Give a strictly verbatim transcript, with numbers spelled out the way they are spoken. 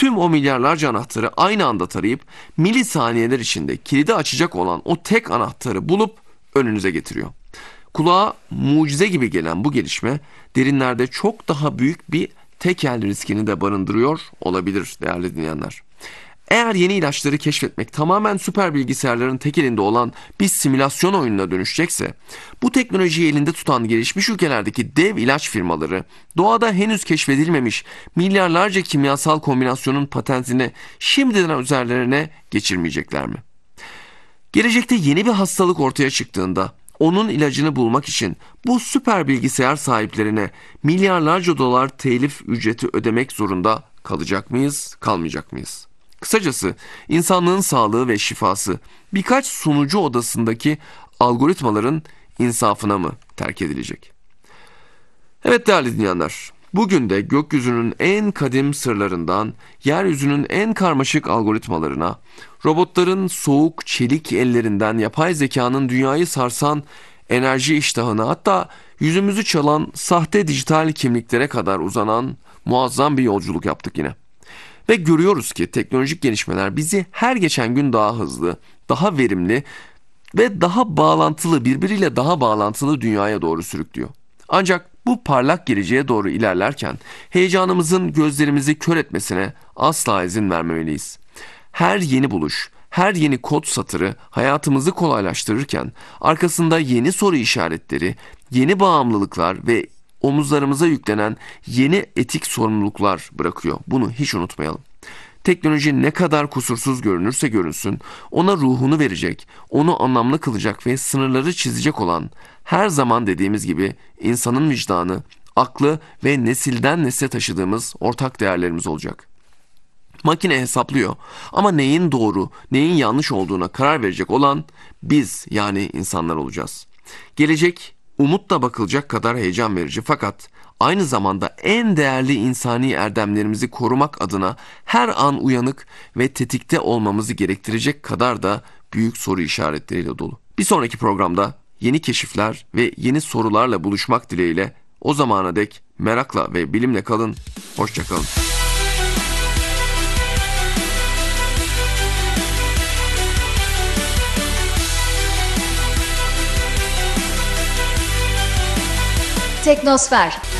tüm o milyarlarca anahtarı aynı anda tarayıp milisaniyeler içinde kilidi açacak olan o tek anahtarı bulup önünüze getiriyor. Kulağa mucize gibi gelen bu gelişme derinlerde çok daha büyük bir tekel riskini de barındırıyor olabilir değerli dinleyenler. Eğer yeni ilaçları keşfetmek tamamen süper bilgisayarların tek elinde olan bir simülasyon oyununa dönüşecekse, bu teknolojiyi elinde tutan gelişmiş ülkelerdeki dev ilaç firmaları doğada henüz keşfedilmemiş milyarlarca kimyasal kombinasyonun patentini şimdiden üzerlerine geçirmeyecekler mi? Gelecekte yeni bir hastalık ortaya çıktığında onun ilacını bulmak için bu süper bilgisayar sahiplerine milyarlarca dolar telif ücreti ödemek zorunda kalacak mıyız, kalmayacak mıyız? Kısacası insanlığın sağlığı ve şifası birkaç sunucu odasındaki algoritmaların insafına mı terk edilecek? Evet değerli dinleyenler, bugün de gökyüzünün en kadim sırlarından yeryüzünün en karmaşık algoritmalarına, robotların soğuk çelik ellerinden yapay zekanın dünyayı sarsan enerji iştahına, hatta yüzümüzü çalan sahte dijital kimliklere kadar uzanan muazzam bir yolculuk yaptık yine. Ve görüyoruz ki teknolojik gelişmeler bizi her geçen gün daha hızlı, daha verimli ve daha bağlantılı, birbiriyle daha bağlantılı dünyaya doğru sürüklüyor. Ancak bu parlak geleceğe doğru ilerlerken heyecanımızın gözlerimizi kör etmesine asla izin vermemeliyiz. Her yeni buluş, her yeni kod satırı hayatımızı kolaylaştırırken arkasında yeni soru işaretleri, yeni bağımlılıklar ve omuzlarımıza yüklenen yeni etik sorumluluklar bırakıyor. Bunu hiç unutmayalım. Teknoloji ne kadar kusursuz görünürse görünsün, ona ruhunu verecek, onu anlamlı kılacak ve sınırları çizecek olan, her zaman dediğimiz gibi insanın vicdanı, aklı ve nesilden nesle taşıdığımız ortak değerlerimiz olacak. Makine hesaplıyor ama neyin doğru, neyin yanlış olduğuna karar verecek olan biz, yani insanlar olacağız. Gelecek umutla bakılacak kadar heyecan verici, fakat aynı zamanda en değerli insani erdemlerimizi korumak adına her an uyanık ve tetikte olmamızı gerektirecek kadar da büyük soru işaretleriyle dolu. Bir sonraki programda yeni keşifler ve yeni sorularla buluşmak dileğiyle, o zamana dek merakla ve bilimle kalın, hoşça kalın. Teknosfer.